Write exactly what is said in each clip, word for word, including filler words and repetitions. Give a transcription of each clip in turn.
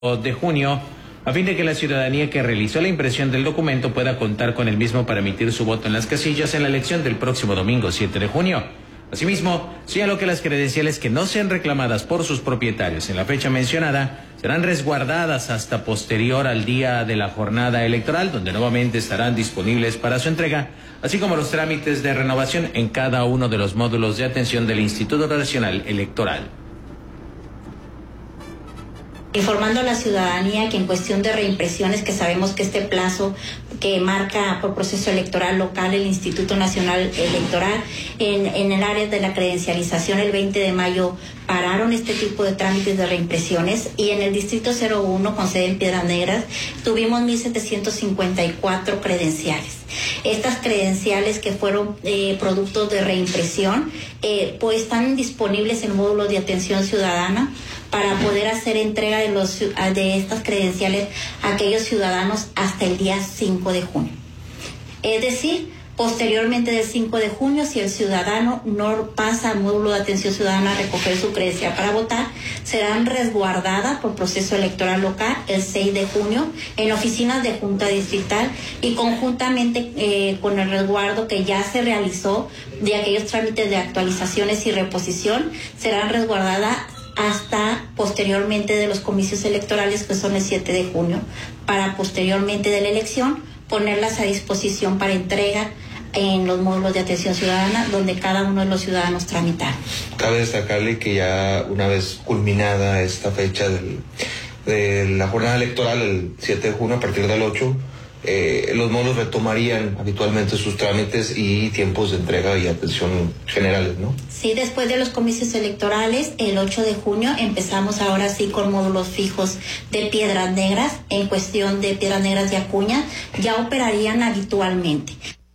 de junio, a fin de que la ciudadanía que realizó la impresión del documento pueda contar con el mismo para emitir su voto en las casillas en la elección del próximo domingo siete de junio. Asimismo, señaló que las credenciales que no sean reclamadas por sus propietarios en la fecha mencionada serán resguardadas hasta posterior al día de la jornada electoral, donde nuevamente estarán disponibles para su entrega, así como los trámites de renovación en cada uno de los módulos de atención del Instituto Nacional Electoral. Informando a la ciudadanía que en cuestión de reimpresiones, que sabemos que este plazo que marca por proceso electoral local el Instituto Nacional Electoral, en, en el área de la credencialización el veinte de mayo pararon este tipo de trámites de reimpresiones, y en el distrito cero uno con sede en Piedras Negras tuvimos mil setecientos cincuenta y cuatro credenciales. Estas credenciales que fueron eh, productos de reimpresión eh, pues están disponibles en módulos de atención ciudadana para poder hacer entrega de, los, de estas credenciales a aquellos ciudadanos hasta el día cinco de junio. Es decir, posteriormente del cinco de junio, si el ciudadano no pasa al módulo de atención ciudadana a recoger su credencial para votar, serán resguardadas por proceso electoral local el seis de junio en oficinas de Junta Distrital, y conjuntamente eh, con el resguardo que ya se realizó de aquellos trámites de actualizaciones y reposición, serán resguardadas hasta posteriormente de los comicios electorales, que son el siete de junio, para posteriormente de la elección ponerlas a disposición para entrega en los módulos de atención ciudadana, donde cada uno de los ciudadanos tramitaron. Cabe destacarle que ya una vez culminada esta fecha del, de la jornada electoral, el siete de junio, a partir del ocho, eh, los módulos retomarían habitualmente sus trámites y tiempos de entrega y atención generales, ¿no? Sí, después de los comicios electorales, el ocho de junio, empezamos ahora sí con módulos fijos de Piedras Negras. En cuestión de Piedras Negras y Acuña, ya operarían habitualmente.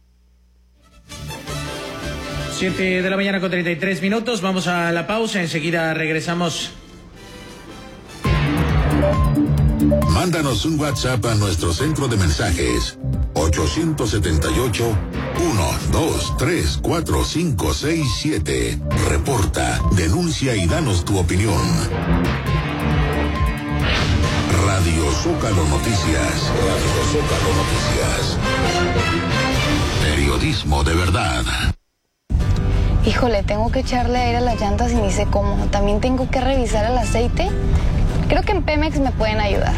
siete de la mañana con treinta y tres minutos, vamos a la pausa, enseguida regresamos. Mándanos un WhatsApp a nuestro centro de mensajes ocho siete ocho, uno dos tres cuatro cinco seis siete. Reporta, denuncia y danos tu opinión. Radio Zócalo Noticias. Radio Zócalo Noticias. Periodismo de verdad. Híjole, tengo que echarle aire a las llantas y ni sé cómo. También tengo que revisar el aceite. Creo que en Pemex me pueden ayudar.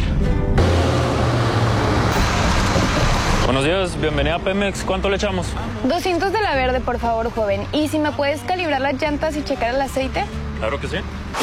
Buenos días, bienvenida a Pemex. ¿Cuánto le echamos? doscientos de la verde, por favor, joven. ¿Y si me puedes calibrar las llantas y checar el aceite? Claro que sí.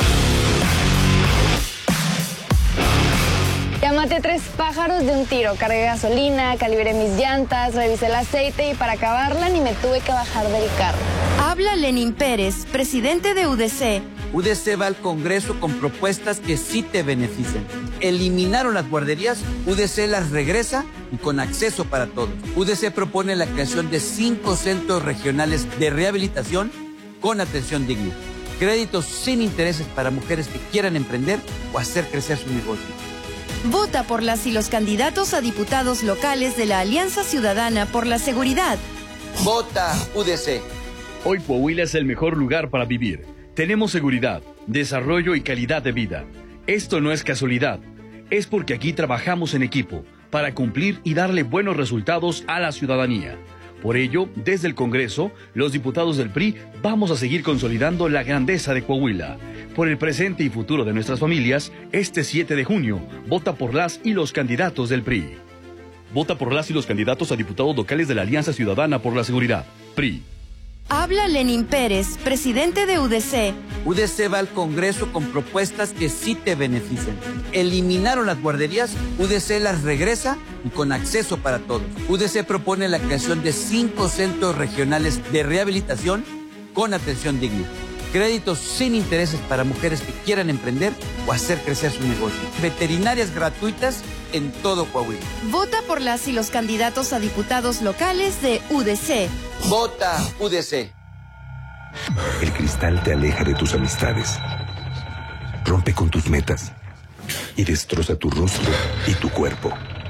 Ya maté tres pájaros de un tiro. Cargué gasolina, calibré mis llantas, revisé el aceite y para acabarla ni me tuve que bajar del carro. Habla Lenín Pérez, presidente de U D C. U D C va al Congreso con propuestas que sí te benefician. Eliminaron las guarderías, U D C las regresa y con acceso para todos. U D C propone la creación de cinco centros regionales de rehabilitación con atención digna. Créditos sin intereses para mujeres que quieran emprender o hacer crecer su negocio. Vota por las y los candidatos a diputados locales de la Alianza Ciudadana por la Seguridad. Vota U D C. Hoy Coahuila es el mejor lugar para vivir. Tenemos seguridad, desarrollo y calidad de vida. Esto no es casualidad. Es porque aquí trabajamos en equipo para cumplir y darle buenos resultados a la ciudadanía. Por ello, desde el Congreso, los diputados del P R I vamos a seguir consolidando la grandeza de Coahuila. Por el presente y futuro de nuestras familias, este siete de junio, vota por las y los candidatos del P R I. Vota por las y los candidatos a diputados locales de la Alianza Ciudadana por la Seguridad, P R I. Habla Lenín Pérez, presidente de U D C. U D C va al Congreso con propuestas que sí te benefician. Eliminaron las guarderías, U D C las regresa y con acceso para todos. U D C propone la creación de cinco centros regionales de rehabilitación con atención digna. Créditos sin intereses para mujeres que quieran emprender o hacer crecer su negocio. Veterinarias gratuitas en todo Coahuila. Vota por las y los candidatos a diputados locales de U D C. Vota U D C. El cristal te aleja de tus amistades, rompe con tus metas y destroza tu rostro y tu cuerpo.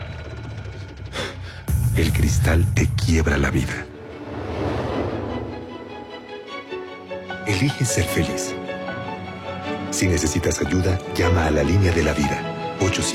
El cristal te quiebra la vida. Elige ser feliz. Si necesitas ayuda, llama a la línea de la vida. ocho